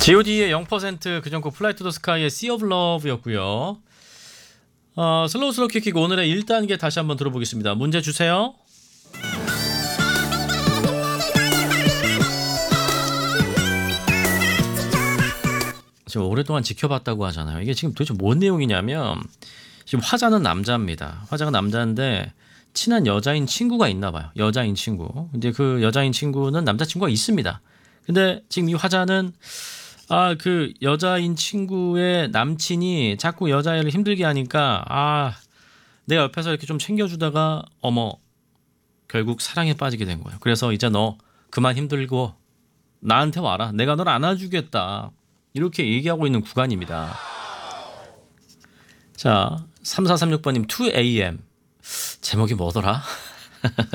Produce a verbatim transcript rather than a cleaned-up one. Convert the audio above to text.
지오디의 영 퍼센트 그전곡 플라이 투 더 스카이의 Sea of Love였고요. 어, 슬로우 슬로우 킥킥 오늘의 일 단계 다시 한번 들어보겠습니다. 문제 주세요. 제가 오랫동안 지켜봤다고 하잖아요. 이게 지금 도대체 뭔 내용이냐면 지금 화자는 남자입니다. 화자가 남자인데 친한 여자인 친구가 있나 봐요. 여자인 친구. 근데 그 여자인 친구는 남자친구가 있습니다. 근데 지금 이 화자는 아, 그 여자인 친구의 남친이 자꾸 여자애를 힘들게 하니까 아, 내가 옆에서 이렇게 좀 챙겨주다가 어머 결국 사랑에 빠지게 된 거예요. 그래서 이제 너 그만 힘들고 나한테 와라. 내가 널 안아주겠다. 이렇게 얘기하고 있는 구간입니다. 자, 삼사삼육 번님 투 에이엠 제목이 뭐더라?